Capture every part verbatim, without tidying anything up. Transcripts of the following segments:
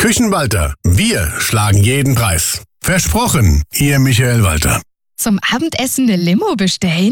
Küchenwalter, wir schlagen jeden Preis. Versprochen, Ihr Michael Walter. Zum Abendessen eine Limo bestellen?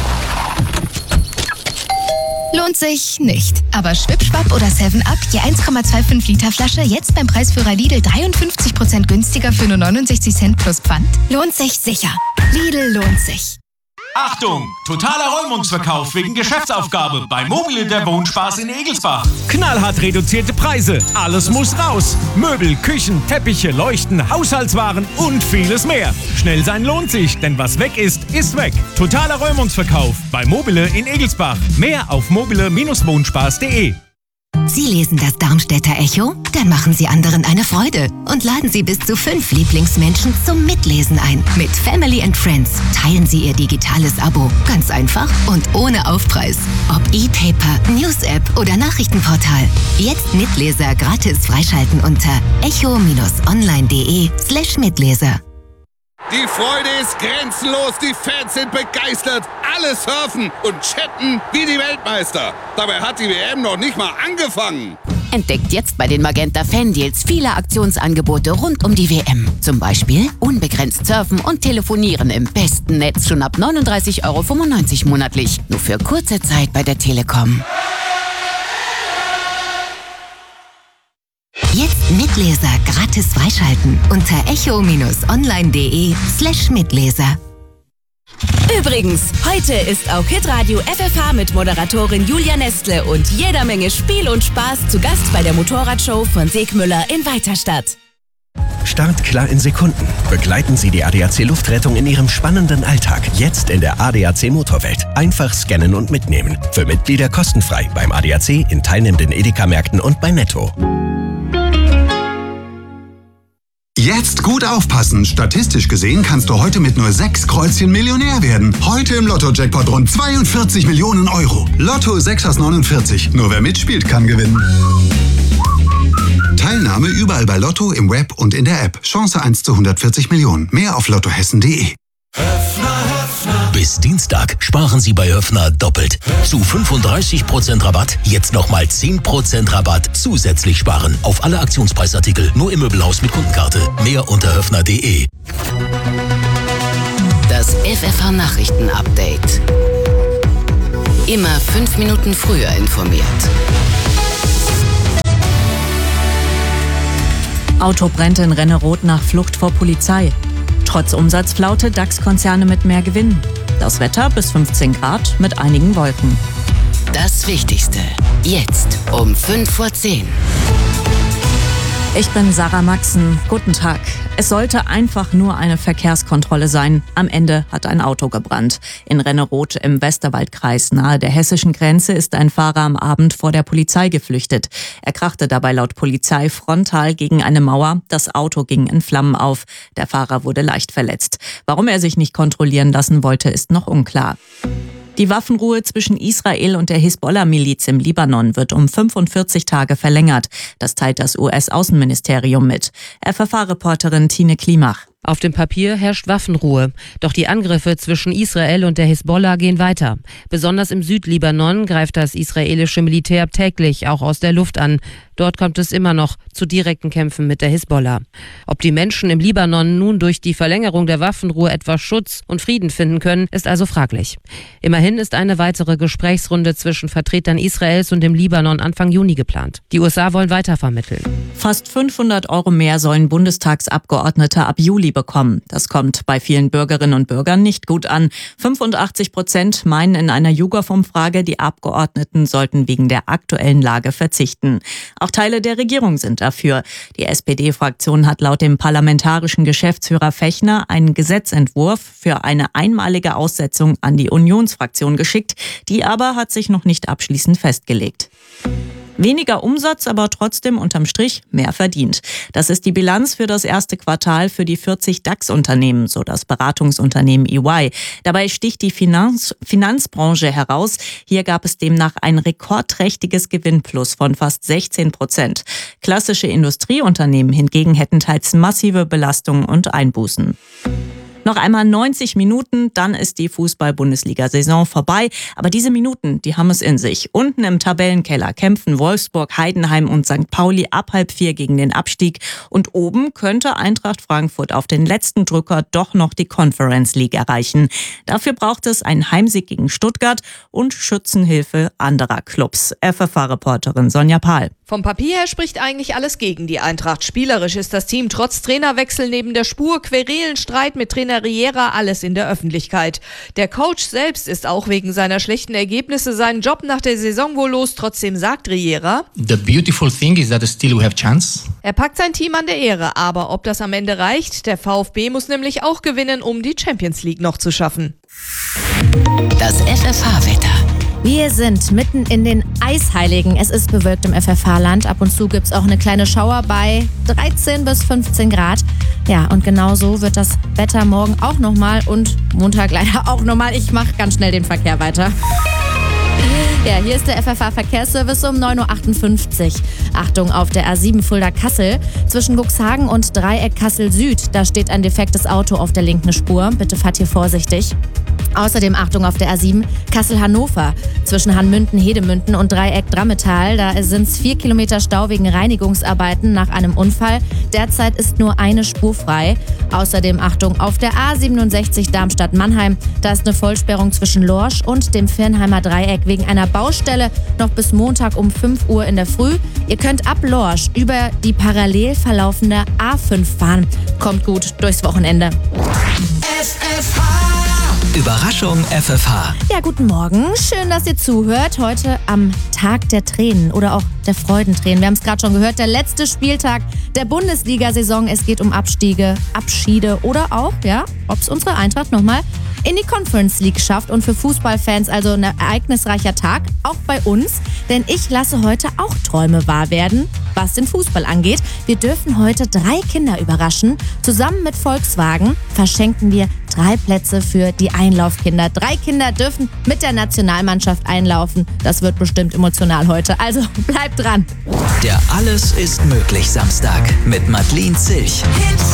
Lohnt sich nicht. Aber Schwipschwapp oder seven up, je eins Komma fünfundzwanzig Liter Flasche, jetzt beim Preisführer Lidl dreiundfünfzig Prozent günstiger für nur neunundsechzig Cent plus Pfand? Lohnt sich sicher. Lidl lohnt sich. Achtung! Totaler Räumungsverkauf wegen Geschäftsaufgabe bei Mobile der Wohnspaß in Egelsbach. Knallhart reduzierte Preise. Alles muss raus. Möbel, Küchen, Teppiche, Leuchten, Haushaltswaren und vieles mehr. Schnell sein lohnt sich, denn was weg ist, ist weg. Totaler Räumungsverkauf bei Mobile in Egelsbach. Mehr auf mobile Bindestrich wohnspaß punkt de. Sie lesen das Darmstädter Echo? Dann machen Sie anderen eine Freude und laden Sie bis zu fünf Lieblingsmenschen zum Mitlesen ein. Mit Family and Friends teilen Sie Ihr digitales Abo. Ganz einfach und ohne Aufpreis. Ob E-Paper, News-App oder Nachrichtenportal. Jetzt Mitleser gratis freischalten unter echo-online.de slash Mitleser. Die Freude ist grenzenlos, die Fans sind begeistert, alle surfen und chatten wie die Weltmeister. Dabei hat die W M noch nicht mal angefangen. Entdeckt jetzt bei den Magenta Fan-Deals viele Aktionsangebote rund um die W M. Zum Beispiel unbegrenzt surfen und telefonieren im besten Netz schon ab neununddreißig Euro fünfundneunzig monatlich. Nur für kurze Zeit bei der Telekom. Jetzt Mitleser gratis freischalten unter echo-online.de slash Mitleser. Übrigens, heute ist auch Hitradio F F H mit Moderatorin Julia Nestle und jeder Menge Spiel und Spaß zu Gast bei der Motorradshow von Segmüller in Weiterstadt. Startklar in Sekunden. Begleiten Sie die A D A C Luftrettung in Ihrem spannenden Alltag. Jetzt in der A D A C Motorwelt. Einfach scannen und mitnehmen. Für Mitglieder kostenfrei beim A D A C, in teilnehmenden Edeka-Märkten und bei Netto. Jetzt gut aufpassen. Statistisch gesehen kannst du heute mit nur sechs Kreuzchen Millionär werden. Heute im Lotto-Jackpot rund zweiundvierzig Millionen Euro. Lotto sechs aus neunundvierzig. Nur wer mitspielt, kann gewinnen. Teilnahme überall bei Lotto, im Web und in der App. Chance eins zu hundertvierzig Millionen. Mehr auf lottohessen punkt de. Bis Dienstag sparen Sie bei Höffner doppelt. Zu fünfunddreißig Prozent Rabatt, jetzt nochmal zehn Prozent Rabatt zusätzlich sparen. Auf alle Aktionspreisartikel, nur im Möbelhaus mit Kundenkarte. Mehr unter höffner punkt de. Das F F H-Nachrichten-Update. Immer fünf Minuten früher informiert. Auto brennt in Rennerod nach Flucht vor Polizei. Trotz Umsatzflaute DAX-Konzerne mit mehr Gewinn. Das Wetter bis fünfzehn Grad mit einigen Wolken. Das Wichtigste. Jetzt um fünf vor zehn. Ich bin Sarah Maxen. Guten Tag. Es sollte einfach nur eine Verkehrskontrolle sein. Am Ende hat ein Auto gebrannt. In Rennerod im Westerwaldkreis nahe der hessischen Grenze ist ein Fahrer am Abend vor der Polizei geflüchtet. Er krachte dabei laut Polizei frontal gegen eine Mauer. Das Auto ging in Flammen auf. Der Fahrer wurde leicht verletzt. Warum er sich nicht kontrollieren lassen wollte, ist noch unklar. Die Waffenruhe zwischen Israel und der Hisbollah-Miliz im Libanon wird um fünfundvierzig Tage verlängert. Das teilt das U S-Außenministerium mit. F F H-Reporterin Tine Klimach. Auf dem Papier herrscht Waffenruhe. Doch die Angriffe zwischen Israel und der Hisbollah gehen weiter. Besonders im Südlibanon greift das israelische Militär täglich auch aus der Luft an. Dort kommt es immer noch zu direkten Kämpfen mit der Hisbollah. Ob die Menschen im Libanon nun durch die Verlängerung der Waffenruhe etwas Schutz und Frieden finden können, ist also fraglich. Immerhin ist eine weitere Gesprächsrunde zwischen Vertretern Israels und dem Libanon Anfang Juni geplant. Die U S A wollen weiter vermitteln. Fast fünfhundert Euro mehr sollen Bundestagsabgeordnete ab Juli bekommen. Das kommt bei vielen Bürgerinnen und Bürgern nicht gut an. fünfundachtzig Prozent meinen in einer YouGov-Umfrage, die Abgeordneten sollten wegen der aktuellen Lage verzichten. Auch Teile der Regierung sind dafür. Die S P D-Fraktion hat laut dem parlamentarischen Geschäftsführer Fechner einen Gesetzentwurf für eine einmalige Aussetzung an die Unionsfraktion geschickt. Die aber hat sich noch nicht abschließend festgelegt. Weniger Umsatz, aber trotzdem unterm Strich mehr verdient. Das ist die Bilanz für das erste Quartal für die vierzig DAX-Unternehmen, so das Beratungsunternehmen E Y. Dabei sticht die Finanz- Finanzbranche heraus. Hier gab es demnach ein rekordträchtiges Gewinnplus von fast sechzehn Prozent. Klassische Industrieunternehmen hingegen hätten teils massive Belastungen und Einbußen. Noch einmal neunzig Minuten, dann ist die Fußball-Bundesliga-Saison vorbei. Aber diese Minuten, die haben es in sich. Unten im Tabellenkeller kämpfen Wolfsburg, Heidenheim und Sankt Pauli ab halb vier gegen den Abstieg. Und oben könnte Eintracht Frankfurt auf den letzten Drücker doch noch die Conference League erreichen. Dafür braucht es einen Heimsieg gegen Stuttgart und Schützenhilfe anderer Clubs. F F A-Reporterin Sonja Pahl. Vom Papier her spricht eigentlich alles gegen die Eintracht. Spielerisch ist das Team trotz Trainerwechsel neben der Spur, querelen Streit mit Trainer Riera, alles in der Öffentlichkeit. Der Coach selbst ist auch wegen seiner schlechten Ergebnisse seinen Job nach der Saison wohl los. Trotzdem sagt Riera: The beautiful thing is that still we have chance. Er packt sein Team an der Ehre, aber ob das am Ende reicht? Der VfB muss nämlich auch gewinnen, um die Champions League noch zu schaffen. Das F F H-Wetter. Wir sind mitten in den Eisheiligen. Es ist bewölkt im F F H-Land. Ab und zu gibt es auch eine kleine Schauer bei dreizehn bis fünfzehn Grad. Ja, und genau so wird das Wetter morgen auch nochmal und Montag leider auch nochmal. Ich mache ganz schnell den Verkehr weiter. Ja, hier ist der F F H-Verkehrsservice um neun Uhr achtundfünfzig. Achtung auf der A sieben Fulda-Kassel. Zwischen Cuxhagen und Dreieck Kassel-Süd. Da steht ein defektes Auto auf der linken Spur. Bitte fahrt hier vorsichtig. Außerdem Achtung auf der A sieben Kassel-Hannover. Zwischen Hanmünden, Hedemünden und Dreieck Drammetal. Da sind es vier Kilometer Stau wegen Reinigungsarbeiten nach einem Unfall. Derzeit ist nur eine Spur frei. Außerdem Achtung auf der A siebenundsechzig Darmstadt-Mannheim. Da ist eine Vollsperrung zwischen Lorsch und dem Firnheimer Dreieck wegen einer Baustelle noch bis Montag um fünf Uhr in der Früh. Ihr könnt ab Lorsch über die parallel verlaufende A fünf fahren. Kommt gut durchs Wochenende. F F H. Überraschung F F H. Ja, guten Morgen. Schön, dass ihr zuhört. Heute am Tag der Tränen oder auch der Freudentränen. Wir haben es gerade schon gehört, der letzte Spieltag der Bundesliga-Saison. Es geht um Abstiege, Abschiede oder auch, ja, ob es unsere Eintracht nochmal in die Conference League schafft. Und für Fußballfans also ein ereignisreicher Tag, auch bei uns. Denn ich lasse heute auch Träume wahr werden, was den Fußball angeht. Wir dürfen heute drei Kinder überraschen. Zusammen mit Volkswagen verschenken wir drei Plätze für die Einlaufkinder. Drei Kinder dürfen mit der Nationalmannschaft einlaufen. Das wird bestimmt emotional heute. Also bleibt dran. Der Alles ist möglich Samstag mit Madeleine Zilch.